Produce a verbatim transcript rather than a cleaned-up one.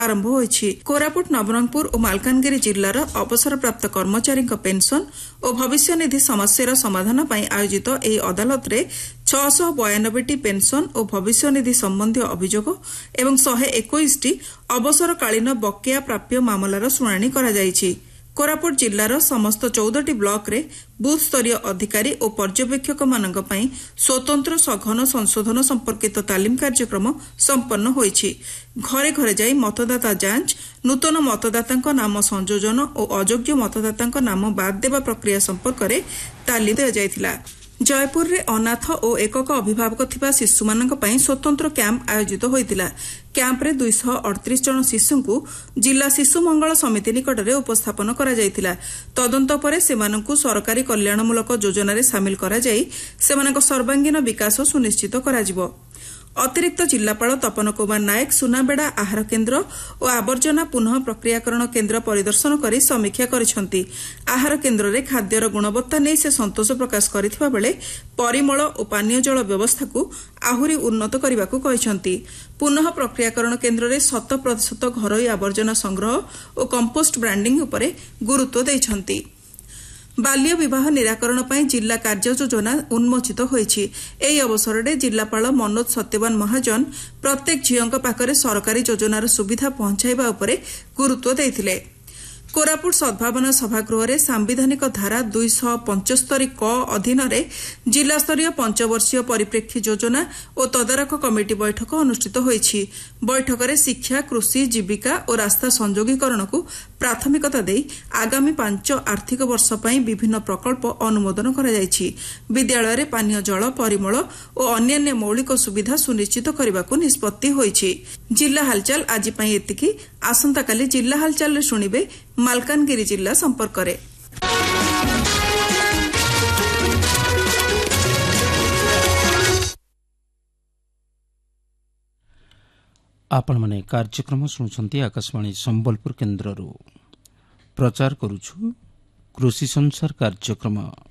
आरंभ होईछि। कोरापुट नवरंगपुर और मालकानगिरी जिल्लार अवसरप्राप्त कर्मचारी पेंशन और भविष्य निधि समस्या समाधान पर आयोजित ଏହି अदालत रे छःशह बयानबे टी पेंशन और भविष्य निधि संबंधी अभियोग एवं शहे एकोईस टी अवसरकालीन बकेया प्राप्य मामलार शुणाणी करा जायछि। कोरापुट जिल्लार समस्त चौदह टी ब्लॉक रे बूथ स्तरीय अधिकारी और पर्यवेक्षक मानक पई स्वतंत्र सघन संशोधन संपर्कित तालीम कार्यक्रम संपन्न होईछि। घरे घरे जाई मतदाता जांच, नूतन मतदातांक नाम संयोजन और अयोग्य मतदातांक नाम बाद देवा प्रक्रिया संपर्क में तालीम दिया जायतिला। जयपुर रे अनाथ और एकक अभिभावक थिबा शिशु मानक पई स्वतंत्र कैंप आयोजित होइतिला। कैंप रे दुई सौ अड़तीस जन शिशुंकु जिला शिशु मंगल समिति निकट रे उपस्थापन करा जायतिला। तदंत परे सेमानंकु सरकारी कल्याणमूलक योजना रे शामिल करा जाई सेमानक सर्वांगीन विकास सुनिश्चित कराजिबो। अतिरिक्त जिलापाल तपन कुमार नायक सुनाबेड़ा आहार केन्द्र और आवर्जना पुनः प्रक्रियाकरण केन्द्र परिदर्शन कर समीक्षा करिसेंति। आहार केन्द्र रे खाद्यर गुणवत्ता नहीं से संतोष प्रकाश करथिबा बेले परिमल और पानीय जल व्यवस्था को आहुरी उन्नत करबाकू कहिसेंति। पुनः प्रक्रियाकरण केन्द्र रे शत प्रतिशत घरोई आवर्जना संग्रह और कंपोस्ट ब्रांडिंग उपरे गुरुत्व दैछंति। बाल्य विवाह निराकरण पर जिला कार्य योजना उन्मोचित होईछि। एही अवसर में जिलापाल मनोज सत्यवान महाजन प्रत्येक झीओं पाखरे सरकारी योजनार सुविधा पहुंचाइबा उपरे गुरुत्व देइथिले। कोरापुट सद्भावना सभागृह रे सांविधानिक धारा दुई सौ पंचस्तरी क अधीन जिला स्तरीय पंचवर्षीय परिप्रेक्षी योजना और तदारख कमिटी बैठक अनुष्ठित होईछि। बैठक में शिक्षा, कृषि, जीविका और रास्ता संयोगीकरण को प्राथमिकता दे आगामी पांच आर्थिक वर्ष पई विभिन्न प्रकल्प अनुमोदन करा जायछि। विद्यालय रे पानीय जल, परिमल और अन्यान्य मौलिक सुविधा सुनिश्चित करबाकू निष्पत्ति होईछि। जिला हालचाल आज पई एतिकी। आसंता काली जिला हालचाल रे सुनिबे मालकानगिरी जिला संपर्क रे। आपण माने कार्यक्रम सुनुछंती आकाशवाणी संबलपुर केन्द्ररू। प्रचार करूछु कृषि संसार कार्यक्रम।